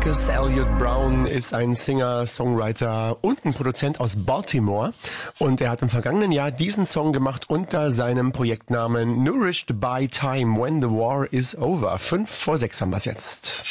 Marcus Elliott Brown ist ein Singer, Songwriter und ein Produzent aus Baltimore. Und er hat im vergangenen Jahr diesen Song gemacht unter seinem Projektnamen Nourished by Time, When the War is Over. 5:06 haben wir es jetzt.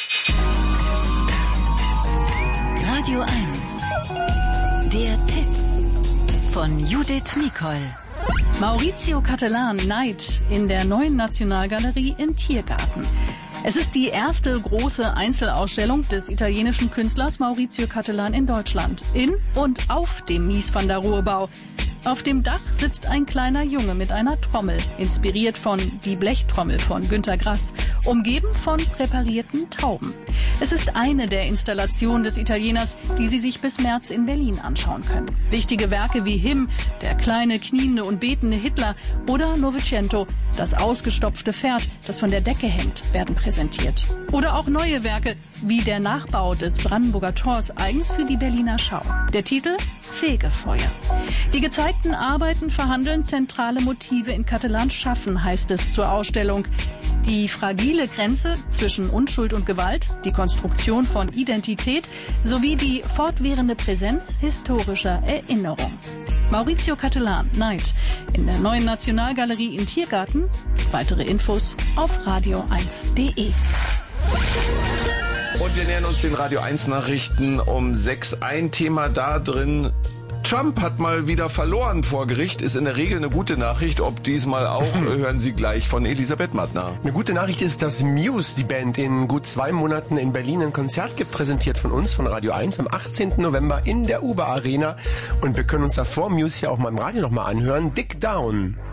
Radio 1. Der Tipp von Judith Nicol. Maurizio Cattelan, Night in der Neuen Nationalgalerie in Tiergarten. Es ist die erste große Einzelausstellung des italienischen Künstlers Maurizio Cattelan in Deutschland. In und auf dem Mies van der Rohe-Bau. Auf dem Dach sitzt ein kleiner Junge mit einer Trommel, inspiriert von Die Blechtrommel von Günter Grass, umgeben von präparierten Tauben. Es ist eine der Installationen des Italieners, die Sie sich bis März in Berlin anschauen können. Wichtige Werke wie Him, der kleine, kniende und betende Hitler oder Novecento, das ausgestopfte Pferd, das von der Decke hängt, werden präsentiert. Oder auch neue Werke wie der Nachbau des Brandenburger Tors eigens für die Berliner Schau. Der Titel Fegefeuer. Die gezeigten Arbeiten verhandeln zentrale Motive in Cattelans Schaffen, heißt es zur Ausstellung. Die fragile Grenze zwischen Unschuld und Gewalt, die Konstruktion von Identität sowie die fortwährende Präsenz historischer Erinnerung. Maurizio Cattelan, Night, in der Neuen Nationalgalerie in Tiergarten. Weitere Infos auf radio1.de. Und wir nähern uns den Radio 1 Nachrichten um 6. Ein Thema da drin. Trump hat mal wieder verloren vor Gericht, ist in der Regel eine gute Nachricht. Ob diesmal auch, hören Sie gleich von Elisabeth Mattner. Eine gute Nachricht ist, dass Muse, die Band, in gut 2 Monaten in Berlin ein Konzert gibt, präsentiert von uns, von Radio 1, am 18. November in der Uber Arena. Und wir können uns davor Muse hier auch mal im Radio nochmal anhören. Dig Down.